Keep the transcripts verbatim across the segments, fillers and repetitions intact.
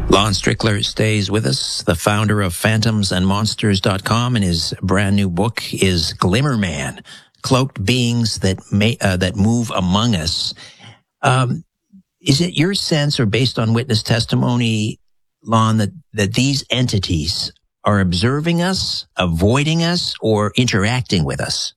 Lon Strickler stays with us, the founder of phantoms and monsters dot com, and his brand new book is Glimmerman, Cloaked Beings That May, uh, that Move Among Us. Um, is it your sense, or based on witness testimony, Lon, that, that these entities are observing us, avoiding us, or interacting with us?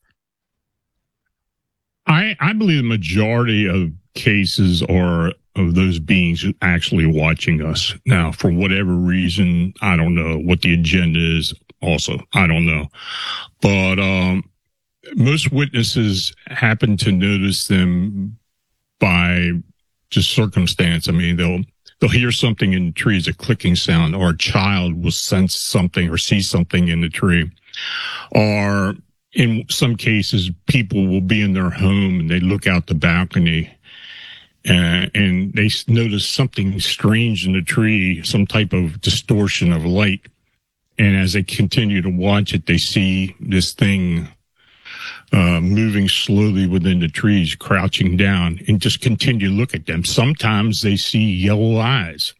I, I believe the majority of cases are of those beings actually watching us. Now, for whatever reason, I don't know what the agenda is also. I don't know. But um, most witnesses happen to notice them by just circumstance. I mean, they'll they'll hear something in the tree as a clicking sound, or a child will sense something or see something in the tree. Or in some cases, people will be in their home and they look out the balcony Uh, and they notice something strange in the tree, some type of distortion of light. And as they continue to watch it, they see this thing uh, moving slowly within the trees, crouching down, and just continue to look at them. Sometimes they see yellow eyes.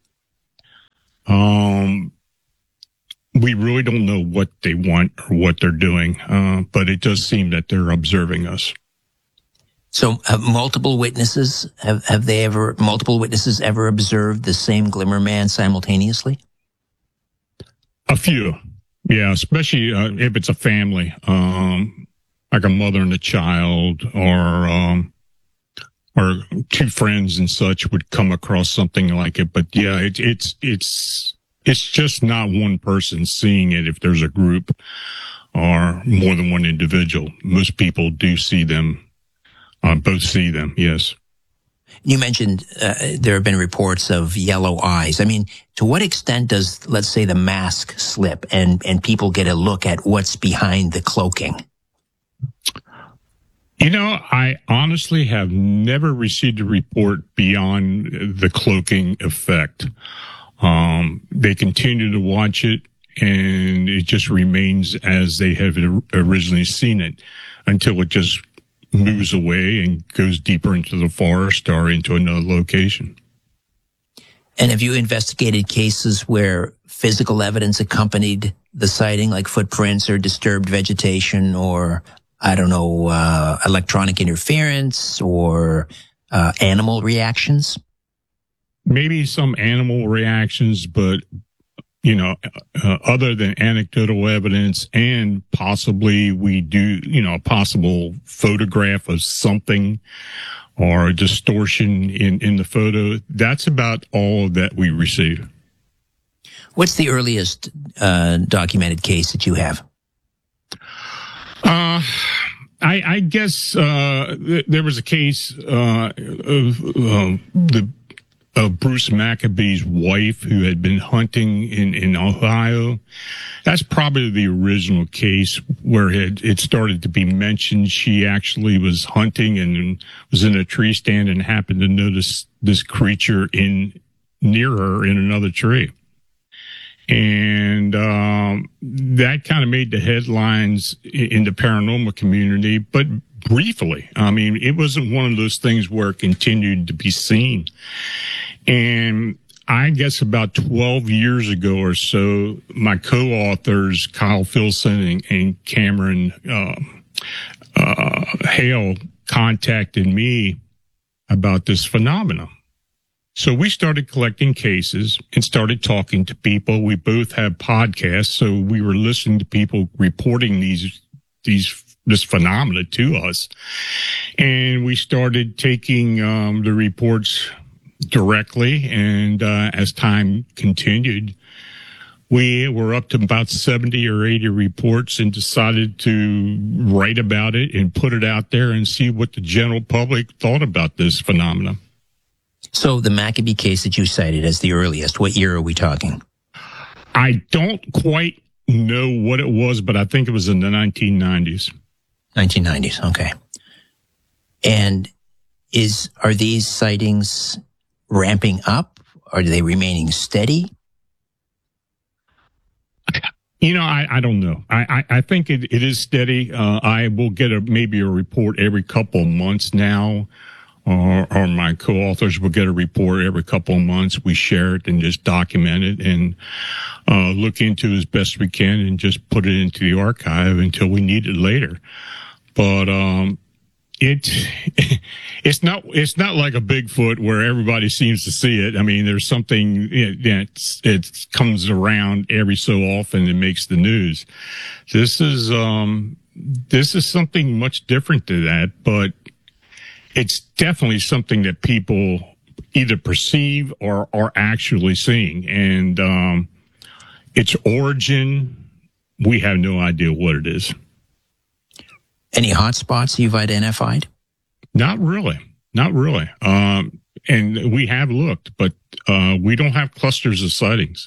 Um, we really don't know what they want or what they're doing, uh, but it does seem that they're observing us. So have multiple witnesses, have, have they ever, multiple witnesses ever observed the same Glimmerman simultaneously? A few. Yeah, especially uh, if it's a family, um, like a mother and a child, or, um, or two friends and such would come across something like it. But yeah, it, it's, it's, it's just not one person seeing it. If there's a group or more than one individual, most people do see them. Uh, both see them, yes. You mentioned uh, there have been reports of yellow eyes. I mean, to what extent does, let's say, the mask slip and, and people get a look at what's behind the cloaking? You know, I honestly have never received a report beyond the cloaking effect. Um, they continue to watch it, and it just remains as they have originally seen it until it just moves away and goes deeper into the forest or into another location. And have you investigated cases where physical evidence accompanied the sighting, like footprints or disturbed vegetation, or, I don't know, uh, electronic interference or uh, animal reactions? Maybe some animal reactions, but you know, uh, other than anecdotal evidence, and possibly we do, you know, a possible photograph of something or a distortion in, in the photo. That's about all that we receive. What's the earliest uh, documented case that you have? Uh, I, I guess uh, th- there was a case uh, of uh, the of Bruce Maccabee's wife who had been hunting in, in Ohio. That's probably the original case where it, it started to be mentioned. She actually was hunting and was in a tree stand and happened to notice this creature in near her in another tree. And um, that kind of made the headlines in the paranormal community, but briefly. I mean, it wasn't one of those things where it continued to be seen. And I guess about twelve years ago or so, my co-authors, Kyle Filson and, and Cameron uh, uh, Hale, contacted me about this phenomenon. So we started collecting cases and started talking to people. We both have podcasts, so we were listening to people reporting these these this phenomena to us. And we started taking um, the reports directly, and uh, as time continued, we were up to about seventy or eighty reports and decided to write about it and put it out there and see what the general public thought about this phenomenon. So the Maccabee case that you cited as the earliest, what year are we talking? I don't quite know what it was, but I think it was in the nineteen nineties. nineteen nineties, okay. And is are these sightings ramping up? Are they remaining steady? You know, I, I don't know. I, I, I think it, it is steady. Uh, I will get a maybe a report every couple of months now or, or my co-authors will get a report every couple of months. We share it and just document it and uh, look into it as best we can and just put it into the archive until we need it later. But um, it it's not it's not like a Bigfoot where everybody seems to see it. I mean, there's something that it comes around every so often and makes the news. This is um, this is something much different to that, but it's definitely something that people either perceive or are actually seeing. And um, its origin, we have no idea what it is. Any hot spots you've identified? Not really. Not really. Um, and we have looked, but uh, we don't have clusters of sightings.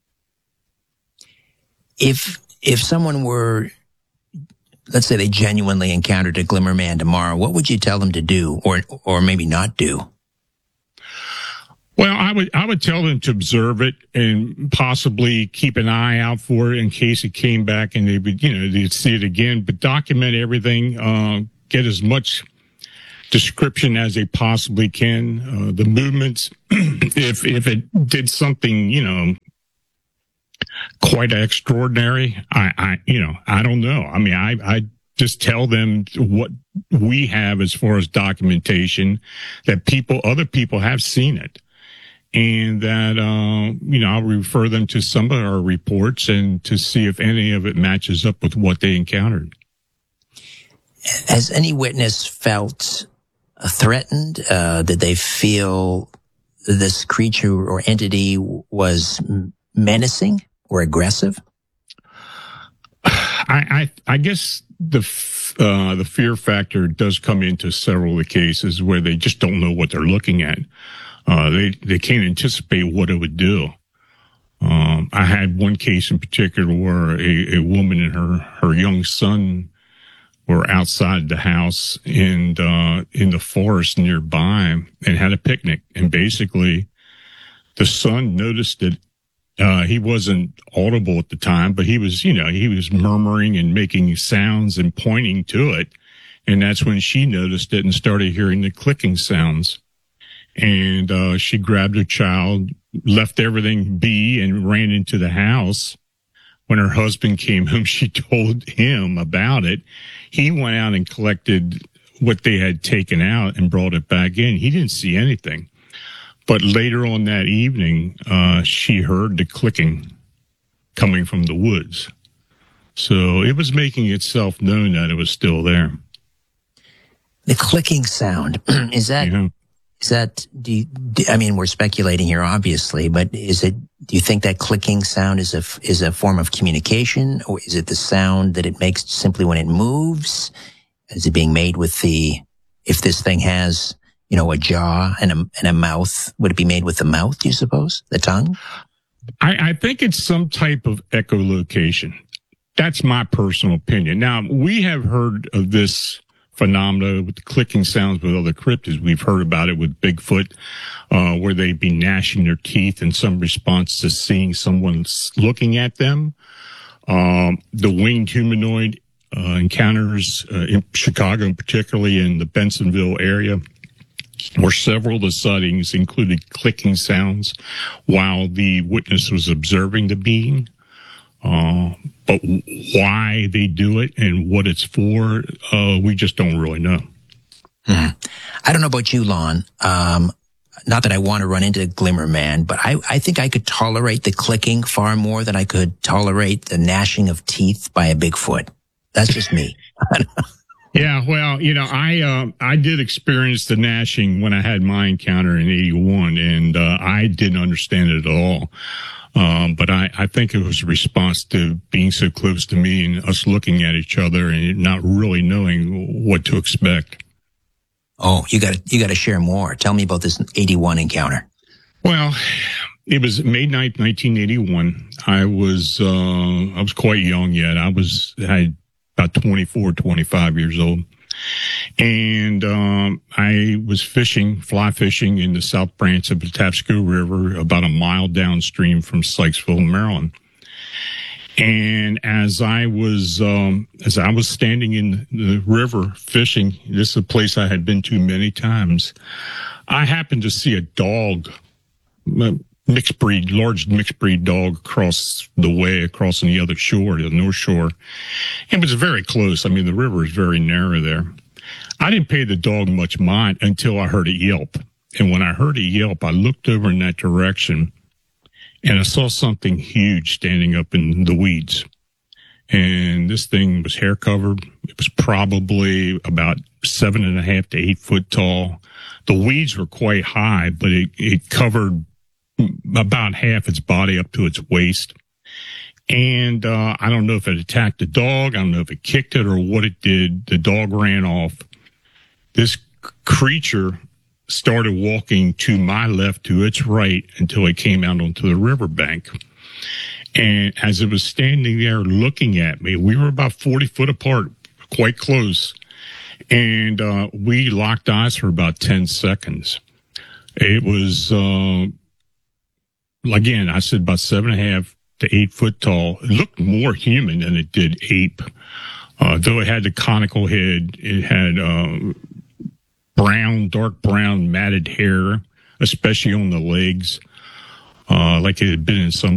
If if someone were, let's say they genuinely encountered a Glimmer Man tomorrow, what would you tell them to do, or or maybe not do? Well, I would I would tell them to observe it and possibly keep an eye out for it in case it came back and they would, you know, they'd see it again. But document everything, uh, get as much description as they possibly can. Uh, the movements, if if it did something, you know, quite extraordinary, I, I you know I don't know. I mean, I I just tell them what we have as far as documentation, that people, other people have seen it. And that, uh, you know, I'll refer them to some of our reports and to see if any of it matches up with what they encountered. Has any witness felt threatened? Uh, did they feel this creature or entity was menacing or aggressive? I, I, I guess the uh, the fear factor does come into several of the cases where they just don't know what they're looking at. Uh, they, they can't anticipate what it would do. Um, I had one case in particular where a, a woman and her, her young son were outside the house and, uh, in the forest nearby and had a picnic. And basically the son noticed that, uh, he wasn't audible at the time, but he was, you know, he was murmuring and making sounds and pointing to it. And that's when she noticed it and started hearing the clicking sounds. And uh, she grabbed her child, left everything be, and ran into the house. When her husband came home, she told him about it. He went out and collected what they had taken out and brought it back in. He didn't see anything. But later on that evening, uh, she heard the clicking coming from the woods. So it was making itself known that it was still there. The clicking sound, is that... Yeah. Is that, do you, do, I mean, we're speculating here, obviously, but is it, do you think that clicking sound is a, is a form of communication, or is it the sound that it makes simply when it moves? Is it being made with the, if this thing has, you know, a jaw and a, and a mouth, would it be made with the mouth, do you suppose? The tongue? I, I think it's some type of echolocation. That's my personal opinion. Now, we have heard of this phenomena with the clicking sounds with other cryptids. We've heard about it with Bigfoot, uh, where they'd be gnashing their teeth in some response to seeing someone looking at them. Um, the winged humanoid uh, encounters uh, in Chicago, particularly in the Bensonville area, where several of the sightings included clicking sounds while the witness was observing the being. Uh, but why they do it and what it's for, uh, we just don't really know. Hmm. I don't know about you, Lon. Um, not that I want to run into Glimmer Man, but I, I think I could tolerate the clicking far more than I could tolerate the gnashing of teeth by a Bigfoot. That's just me. Yeah, well, you know, I uh, I did experience the gnashing when I had my encounter in eighty-one, and uh, I didn't understand it at all. Um, but I, I think it was a response to being so close to me and us looking at each other and not really knowing what to expect. Oh, you got you got to share more. Tell me about this eighty-one encounter. Well, it was May ninth, nineteen eighty-one. I was uh, I was quite young yet. I was I had about twenty-four, twenty-five years old. And um, I was fishing, fly fishing in the South Branch of the Patapsco River, about a mile downstream from Sykesville, Maryland. And as I was, um, as I was standing in the river fishing, this is a place I had been to many times, I happened to see a dog, a mixed breed, large mixed breed dog across the way, across on the other shore, the north shore. It was very close. I mean, the river is very narrow there. I didn't pay the dog much mind until I heard a yelp. And when I heard a yelp, I looked over in that direction and I saw something huge standing up in the weeds. And this thing was hair covered. It was probably about seven and a half to eight foot tall. The weeds were quite high, but it, it covered about half its body up to its waist. And uh, I don't know if it attacked the dog. I don't know if it kicked it or what it did. The dog ran off. This creature started walking to my left, to its right, until it came out onto the riverbank. And as it was standing there looking at me, we were about forty foot apart, quite close. And uh, we locked eyes for about ten seconds. It was, uh, again, I said about seven and a half to eight foot tall. It looked more human than it did ape. Uh, though it had the conical head, it had uh, brown, dark brown matted hair, especially on the legs, uh, like it had been in some